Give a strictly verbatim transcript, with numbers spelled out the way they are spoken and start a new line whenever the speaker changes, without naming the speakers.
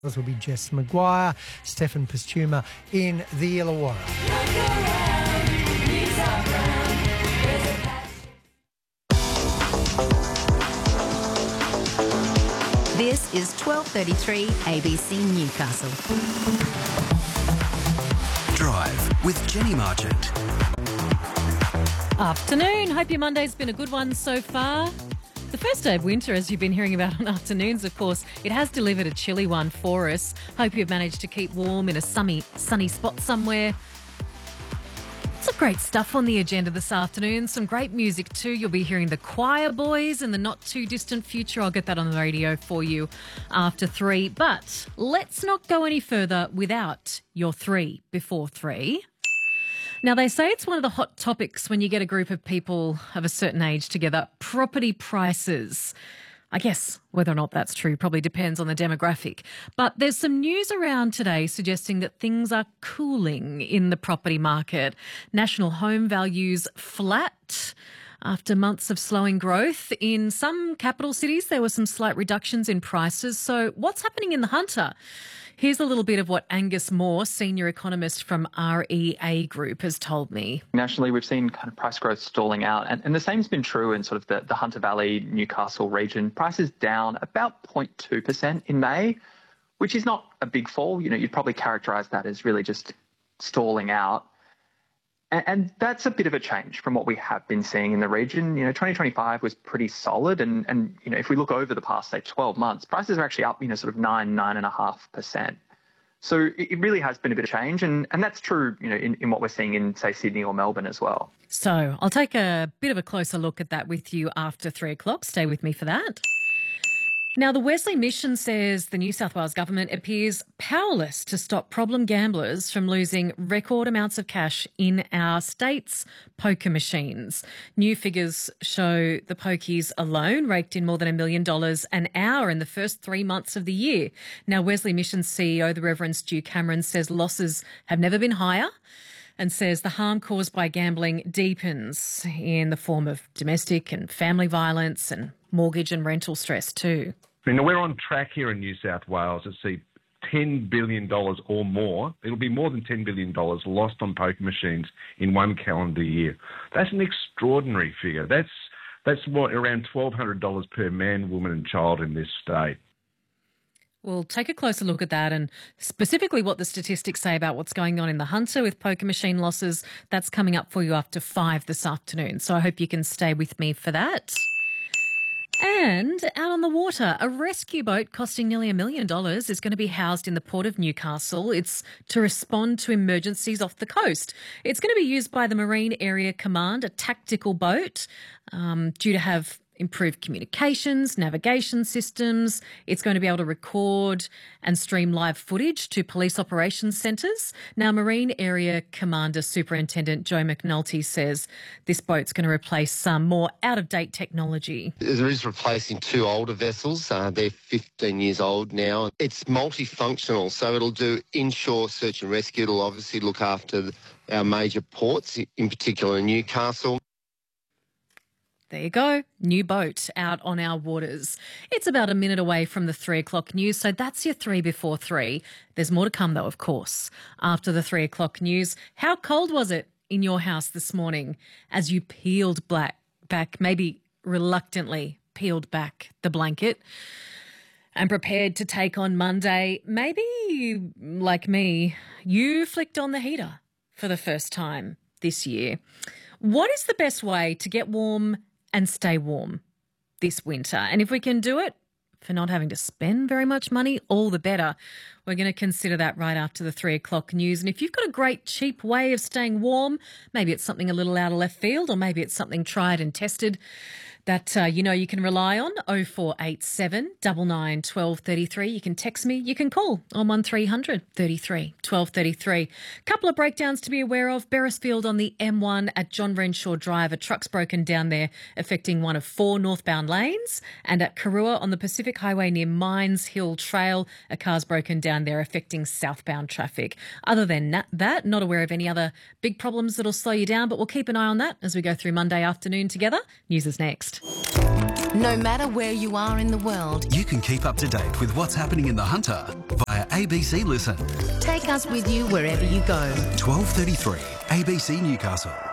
This will be Jess Maguire, Stefan Pastuma in the Illawarra.
This is twelve thirty-three A B C Newcastle.
Drive with Jenny Marchant.
Afternoon. Hope your Monday's been a good one so far. The first day of winter, as you've been hearing about on afternoons, of course, it has delivered a chilly one for us. Hope you've managed to keep warm in a sunny, sunny spot somewhere. Some great stuff on the agenda this afternoon. Some great music too. You'll be hearing the Choir Boys in the not too distant future. I'll get that on the radio for you after three. But let's not go any further without your three before three. Now, they say it's one of the hot topics when you get a group of people of a certain age together, property prices. I guess whether or not that's true probably depends on the demographic. But there's some news around today suggesting that things are cooling in the property market. National home values flat after months of slowing growth. In some capital cities, there were some slight reductions in prices. So what's happening in the Hunter? Here's a little bit of what Angus Moore, senior economist from R E A Group, has told me.
Nationally, we've seen kind of price growth stalling out, and, and the same's been true in sort of the, the Hunter Valley, Newcastle region. Prices down about zero point two percent in May, which is not a big fall. You know, you'd probably characterise that as really just stalling out. And, and that's a bit of a change from what we have been seeing in the region. You know, twenty twenty-five was pretty solid, and, and you know, if we look over the past, say, twelve months, prices are actually up, you know, sort of nine, nine and a half percent. So it really has been a bit of change, and, and that's true, you know, in, in what we're seeing in, say, Sydney or Melbourne as well.
So I'll take a bit of a closer look at that with you after three o'clock. Stay with me for that. Now, the Wesley Mission says the New South Wales government appears powerless to stop problem gamblers from losing record amounts of cash in our state's poker machines. New figures show the pokies alone raked in more than a million dollars an hour in the first three months of the year. Now, Wesley Mission's C E O, the Reverend Stu Cameron, says losses have never been higher, and says the harm caused by gambling deepens in the form of domestic and family violence and mortgage and rental stress too.
I mean, we're on track here in New South Wales to see ten billion dollars or more. It'll be more than ten billion dollars lost on poker machines in one calendar year. That's an extraordinary figure. That's that's what, around twelve hundred dollars per man, woman and child in this state.
We'll take a closer look at that and specifically what the statistics say about what's going on in the Hunter with poker machine losses. That's coming up for you after five this afternoon. So I hope you can stay with me for that. And out on the water, a rescue boat costing nearly a million dollars is going to be housed in the Port of Newcastle. It's to respond to emergencies off the coast. It's going to be used by the Marine Area Command, a tactical boat, um, due to have improved communications, navigation systems. It's going to be able to record and stream live footage to police operations centres. Now, Marine Area Commander Superintendent Joe McNulty says this boat's going to replace some more out-of-date technology.
It is replacing two older vessels. Uh, they're fifteen years old now. It's multifunctional, so it'll do inshore search and rescue. It'll obviously look after our major ports, in particular Newcastle.
There you go. New boat out on our waters. It's about a minute away from the three o'clock news, so that's your three before three. There's more to come, though, of course. After the three o'clock news, how cold was it in your house this morning as you peeled black, back, maybe reluctantly peeled back the blanket and prepared to take on Monday? Maybe, like me, you flicked on the heater for the first time this year. What is the best way to get warm and stay warm this winter? And if we can do it for not having to spend very much money, all the better. We're going to consider that right after the three o'clock news. And if you've got a great cheap way of staying warm, maybe it's something a little out of left field, or maybe it's something tried and tested that uh, you know you can rely on, oh four eight seven, nine nine, one two three three. You can text me, you can call on one three hundred, thirty-three, twelve thirty-three. Couple of breakdowns to be aware of. Beresfield on the M one at John Renshaw Drive. A truck's broken down there, affecting one of four northbound lanes. And at Karua on the Pacific Highway near Mines Hill Trail, a car's broken down there, affecting southbound traffic. Other than that, not aware of any other big problems that'll slow you down, but we'll keep an eye on that as we go through Monday afternoon together. News is next.
No matter where you are in the world,
You can keep up to date with what's happening in the Hunter via A B C Listen.
take us with you wherever you go.
twelve thirty-three A B C Newcastle.